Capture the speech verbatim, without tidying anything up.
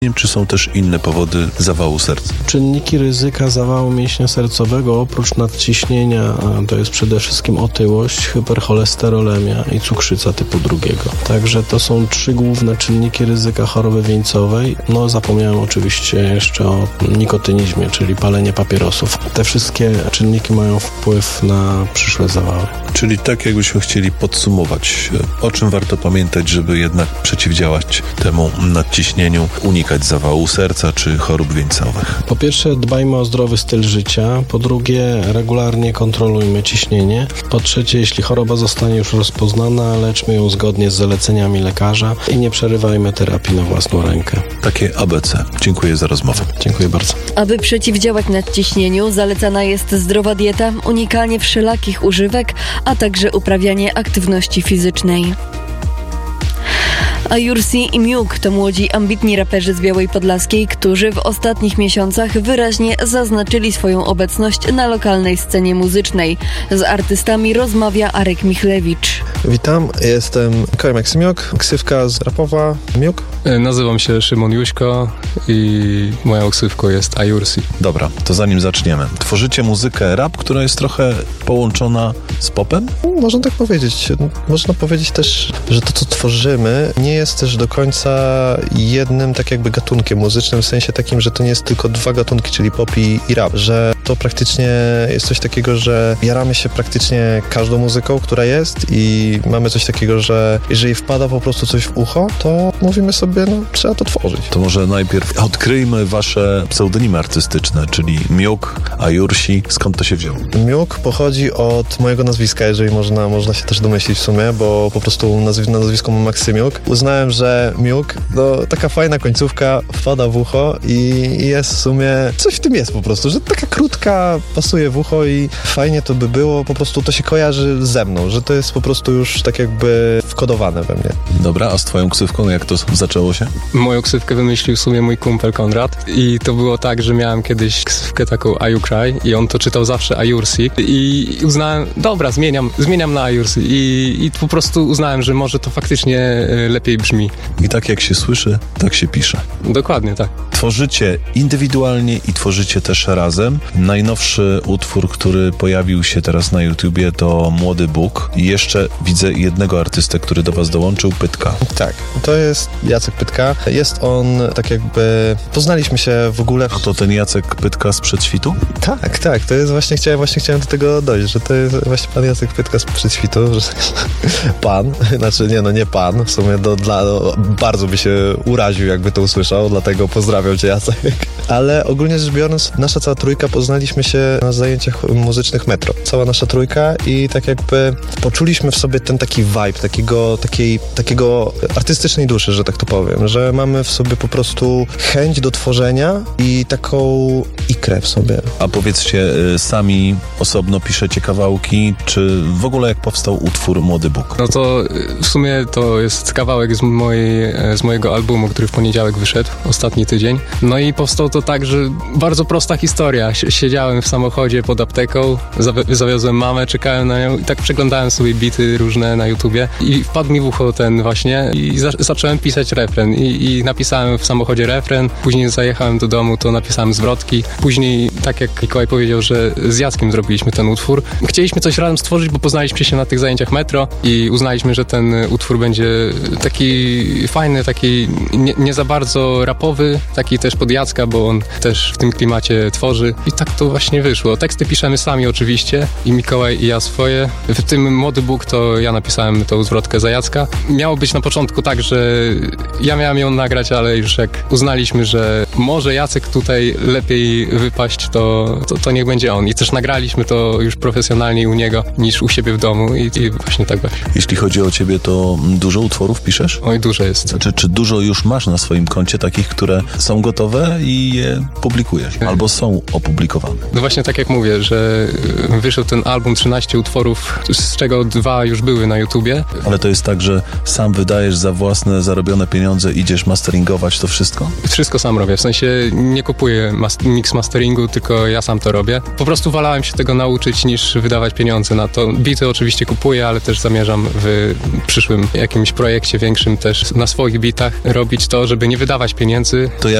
czy są też inne powody zawału serca? Czynniki ryzyka zawału mięśnia sercowego oprócz nadciśnienia to jest przede wszystkim otyłość, hypercholesterolemia i cukrzyca typu drugiego. Także to są trzy główne czynniki ryzyka choroby wieńcowej. No zapomniałem oczywiście jeszcze o nikotynizmie, czyli palenie papierosów. Te wszystkie czynniki mają wpływ na przyszłe zawały. Czyli tak jakbyśmy chcieli podsumować, o czym warto pamiętać, żeby jednak przeciwdziałać temu nadciśnieniu, unikać zawału serca czy chorób wieńcowych? Po pierwsze dbajmy o zdrowy styl życia, po drugie regularnie kontrolujmy ciśnienie, po trzecie jeśli choroba zostanie już rozpoznana, leczmy ją zgodnie z zaleceniami lekarza i nie przerywajmy terapii na własną rękę. Takie A B C. Dziękuję za rozmowę. Dziękuję bardzo. Aby przeciwdziałać nadciśnieniu, zalecana jest zdrowa dieta, unikanie wszelakich używek, a także uprawianie aktywności fizycznej. Ayursi i Miuk to młodzi, ambitni raperzy z Białej Podlaskiej, którzy w ostatnich miesiącach wyraźnie zaznaczyli swoją obecność na lokalnej scenie muzycznej. Z artystami rozmawia Arek Michlewicz. Witam, jestem Mikołaj Maksymiuk, ksywka z rapowa Miuk. Nazywam się Szymon Juśko i moją ksywką jest Ayursi. Dobra, to zanim zaczniemy. Tworzycie muzykę rap, która jest trochę połączona z popem? Można tak powiedzieć. Można powiedzieć też, że to, co tworzymy, nie jest też do końca jednym tak jakby gatunkiem muzycznym, w sensie takim, że to nie jest tylko dwa gatunki, czyli pop i, i rap, że to praktycznie jest coś takiego, że jaramy się praktycznie każdą muzyką, która jest i mamy coś takiego, że jeżeli wpada po prostu coś w ucho, to mówimy sobie, no trzeba to tworzyć. To może najpierw odkryjmy wasze pseudonimy artystyczne, czyli Miuk, Ayursi. Skąd to się wzięło? Miuk pochodzi od mojego nazwiska, jeżeli można, można się też domyślić w sumie, bo po prostu nazw- na nazwisku mam Maksymiuk. Uznałem, że Miuk, no taka fajna końcówka, wpada w ucho i jest w sumie, coś w tym jest po prostu, że taka krótka pasuje w ucho i fajnie to by było, po prostu to się kojarzy ze mną, że to jest po prostu już tak jakby wkodowane we mnie. Dobra, a z twoją ksywką jak to zaczęło się? Moją ksywkę wymyślił w sumie mój kumpel Konrad i to było tak, że miałem kiedyś ksywkę taką Ayucry i on to czytał zawsze Ayursi i uznałem, dobra, zmieniam, zmieniam na Ayursi i, i po prostu uznałem, że może to faktycznie lepiej brzmi. I tak jak się słyszy, tak się pisze. Dokładnie tak. Tworzycie indywidualnie i tworzycie też razem. Najnowszy utwór, który pojawił się teraz na YouTubie, to Młody Bóg. I jeszcze widzę jednego artystę, który do was dołączył, Pytka. Tak, to jest Jacek Pytka. Jest on tak jakby... Poznaliśmy się w ogóle... A to ten Jacek Pytka sprzed świtu? Tak, tak, to jest właśnie, chciałem, właśnie chciałem do tego dojść, że to jest właśnie pan Jacek Pytka sprzed świtu, że pan, znaczy nie, no nie pan, w sumie do, dla, do, bardzo by się uraził, jakby to usłyszał, dlatego pozdrawiam cię, Jacek. Ale ogólnie rzecz biorąc, nasza cała trójka poznaliśmy się na zajęciach muzycznych Metro. Cała nasza trójka i tak jakby poczuliśmy w sobie ten taki vibe, takiego, takiej, takiego artystycznej duszy, że tak to powiem, że mamy w sobie po prostu chęć do tworzenia i taką ikrę w sobie. A powiedzcie, sami osobno piszecie kawałki, czy w ogóle jak powstał utwór Młody Bóg? No to w sumie to jest kawałek z, mojej, z mojego albumu, który w poniedziałek wyszedł, ostatni tydzień. No i powstał to tak, że bardzo prosta historia. Siedziałem w samochodzie pod apteką, zawi- zawiozłem mamę, czekałem na nią i tak przeglądałem sobie bity różne na YouTubie i wpadł mi w ucho ten właśnie i za- zacząłem pisać refren I, i napisałem w samochodzie refren, później zajechałem do domu, to napisałem zwrotki, później tak jak Mikołaj powiedział, że z Jackiem zrobiliśmy ten utwór. Chcieliśmy coś razem stworzyć, bo poznaliśmy się na tych zajęciach Metro i uznaliśmy, że ten utwór będzie taki fajny, taki nie, nie za bardzo rapowy, taki też pod Jacka, bo on też w tym klimacie tworzy i tak to właśnie wyszło. Teksty piszemy sami oczywiście i Mikołaj i ja swoje. W tym Młody Bóg to ja napisałem tą zwrotkę za Jacka. Miało być na początku tak, że ja miałem ją nagrać, ale już jak uznaliśmy, że może Jacek tutaj lepiej wypaść, to, to, to niech będzie on. I też nagraliśmy to już profesjonalniej u niego niż u siebie w domu i, i właśnie tak właśnie. Jeśli chodzi o ciebie, to dużo utworów piszesz? Oj, dużo jest. Znaczy, czy dużo już masz na swoim koncie takich, które są są gotowe i je publikujesz, albo są opublikowane. No właśnie tak jak mówię, że wyszedł ten album, trzynaście utworów, z czego dwa już były na YouTubie. Ale to jest tak, że sam wydajesz za własne zarobione pieniądze, idziesz masteringować to wszystko? Wszystko sam robię, w sensie nie kupuję mas- mix masteringu, tylko ja sam to robię. Po prostu wolałem się tego nauczyć, niż wydawać pieniądze na to. Bity oczywiście kupuję, ale też zamierzam w przyszłym jakimś projekcie większym też na swoich bitach robić to, żeby nie wydawać pieniędzy. To ja